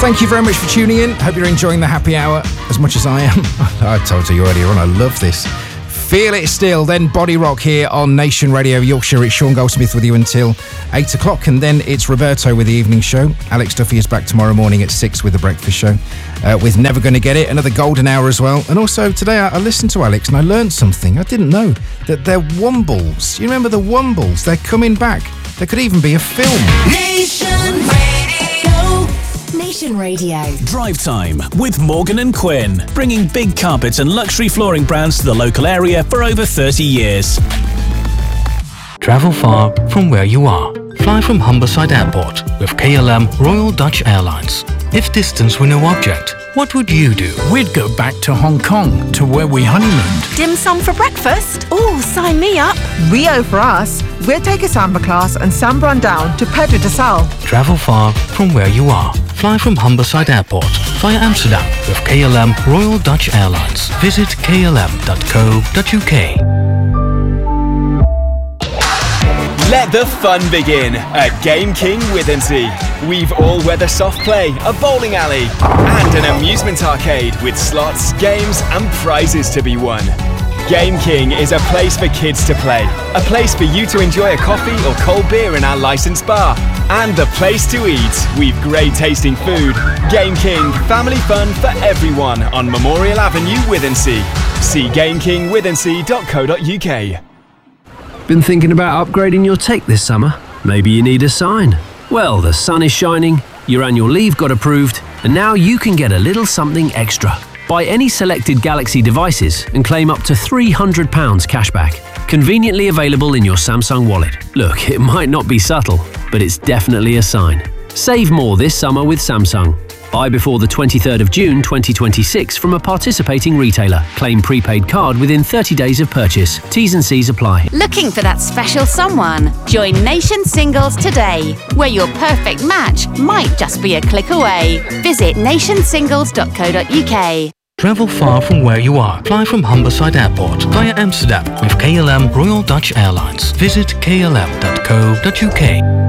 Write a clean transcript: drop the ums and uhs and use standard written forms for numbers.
Thank you very much for tuning in. Hope you're enjoying the happy hour as much as I am. I told you earlier on, I love this. Feel It Still, then Body Rock here on Nation Radio Yorkshire. It's Sean Goldsmith with you until 8 o'clock, and then it's Roberto with the evening show. Alex Duffy is back tomorrow morning at 6 with the breakfast show, with Never Gonna Get It, another golden hour as well. And also today I listened to Alex and I learned something. I didn't know that they're Wombles. You remember the Wombles? They're coming back. There could even be a film. Nation Radio. Nation Radio. Drive Time with Morgan and Quinn, bringing big carpets and luxury flooring brands to the local area for over 30 years. Travel far from where you are. Fly from Humberside Airport with KLM Royal Dutch Airlines. If distance were no object, what would you do? We'd go back to Hong Kong, to where we honeymooned. Dim sum for breakfast? Oh, sign me up. Rio for us. We'll take a samba class and samba on down to Pedro de Sal. Travel far from where you are. Fly from Humberside Airport via Amsterdam with KLM Royal Dutch Airlines. Visit klm.co.uk. Let the fun begin at Game King Withensea. We've all-weather soft play, a bowling alley, and an amusement arcade with slots, games, and prizes to be won. Game King is a place for kids to play, a place for you to enjoy a coffee or cold beer in our licensed bar, and the place to eat. We've great tasting food. Game King, family fun for everyone on Memorial Avenue, Withensea. See gamekingwithensea.co.uk. Been thinking about upgrading your tech this summer? Maybe you need a sign. Well, the sun is shining, your annual leave got approved, and now you can get a little something extra. Buy any selected Galaxy devices and claim up to £300 cashback. Conveniently available in your Samsung wallet. Look, it might not be subtle, but it's definitely a sign. Save more this summer with Samsung. Buy before the 23rd of June 2026 from a participating retailer. Claim prepaid card within 30 days of purchase. T's and C's apply. Looking for that special someone? Join Nation Singles today, where your perfect match might just be a click away. Visit nationsingles.co.uk. Travel far from where you are. Fly from Humberside Airport via Amsterdam with KLM Royal Dutch Airlines. Visit klm.co.uk.